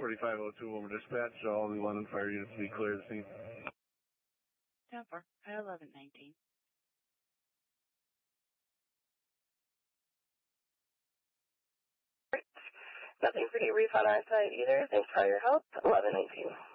4502 over dispatch. All the London fire units be clear the scene. 10-4, 1119. Nothing for debrief on our side either. Thanks for your help. 1119.